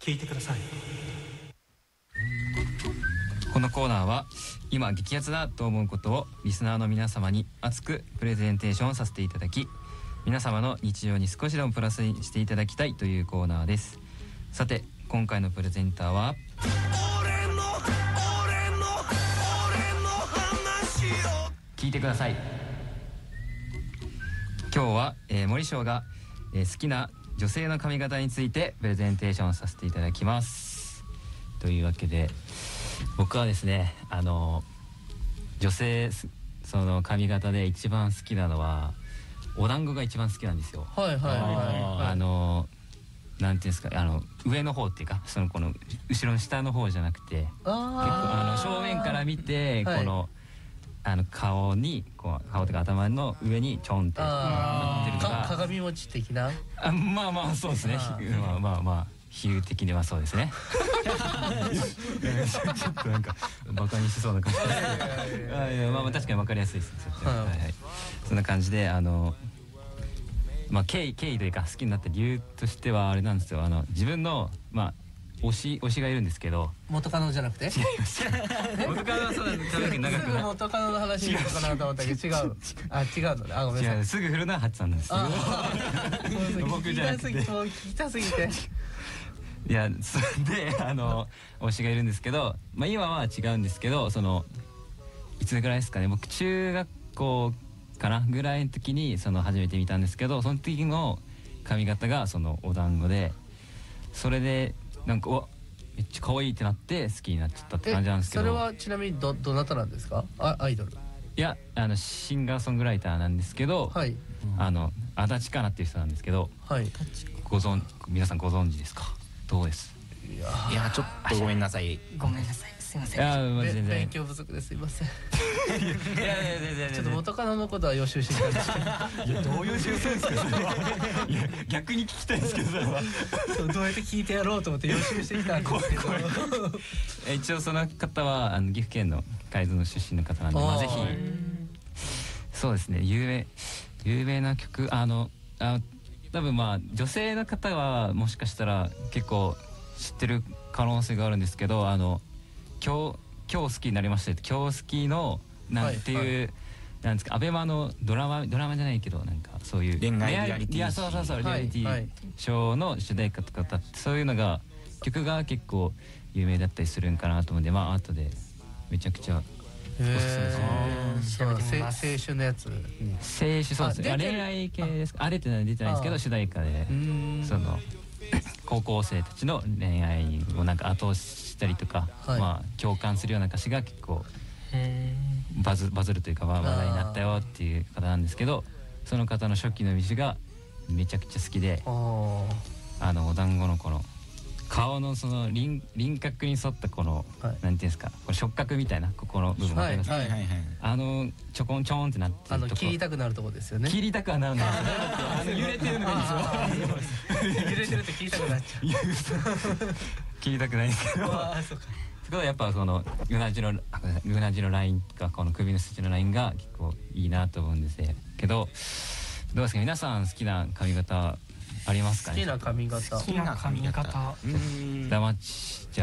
聞いてください。 このコーナーは今激アツだと思うことをリスナーの皆様に熱くプレゼンテーションさせていただき、皆様の日常に少しでもプラスしていただきたいというコーナーです。さて今回のプレゼンターは聞いてください。今日は、森翔が、好きな女性の髪型についてプレゼンテーションさせていただきます。というわけで僕はですね、女性その髪型で一番好きなのはお団子が一番好きなんですよ。 はいはいはい。 なんていうんですか、上の方っていうか、そのこの後ろの下の方じゃなくて、結構正面から見て、この顔にこう顔とか頭の上にちょんってなってるのが鏡餅的な。 まあまあそうですね。まあ比喩的にはそうですね。ちょっとなんかバカにしそうな感じですけど、まあ確かに分かりやすいです。そんな感じでまあ経緯というか好きになった理由としてはあれなんですよ。自分の推しがいるんですけど。 元カノじゃなくて？違います。 元カノはそうなんです。長くすぐ元カノの話になるかなと思ったけど違う。違うのね。ごめんなさい。 すぐ振るのはハチさんなんです。 僕じゃなくて。聞きたすぎて。 いや、それで推しがいるんですけど、まあ今は違うんですけど、いつぐらいですかね。僕中学校かなぐらいの時に初めて見たんですけど、その時の髪型がお団子で、それでなんかめっちゃ可愛いってなって好きになっちゃったって感じなんですけど。 それはちなみにどなたなんですか？アイドル？いや、シンガーソングライターなんですけど、 はい、 足立かなっていう人なんですけど、 はい、 皆さんご存知ですか？どうです？ いやちょっとごめんなさい。 ごめんなさい、すいません。 全然勉強不足ですいません。 いやちょっと元カノのことは予習してきたんですけど。 いや、どういう予習するんですかそれは。いや、逆に聞きたいんですけど、それはどうやって聞いてやろうと思って予習してきたんですけど。 一応その方は岐阜県の海津の出身の方なんで、ぜひそうですね、有名な曲、多分女性の方はもしかしたら結構知ってる可能性があるんですけど、今日好きになりましたって、今日好きのなんていう、なんですか、アベマのドラマじゃないけど、なんかそういう恋愛リアリティ、 そうリアリティショーの主題歌とか歌って、そういうのが曲が結構有名だったりするんかなと思うんで、後でめちゃくちゃおすすめですね。 青春のやつ。 青春、そうですね。恋愛系ですか？出てないですけど主題歌で、高校生たちの恋愛をなんか後押ししたりとか、共感するような歌詞が結構バズるというか話題になったよっていう方なんですけど、その方の初期の道がめちゃくちゃ好きで、お団子のこの顔の輪郭に沿ったこの、なんていうんですか、これ触覚みたいなここの部分わかりますか？ちょこんちょんってなってるとこ、 切りたくなるとこですよね。 切りたくはなるんですよ。揺れてるのがいいですよ。 揺れてると切りたくなっちゃう。 切りたくないんですけど。そうか。ってことはやっぱうなじのラインとかこの首の筋のラインが結構いいなと思うんですけど、どうですか皆さん、好きな髪型ありますかね？ 好きな髪型。 好きな髪型。 じゃ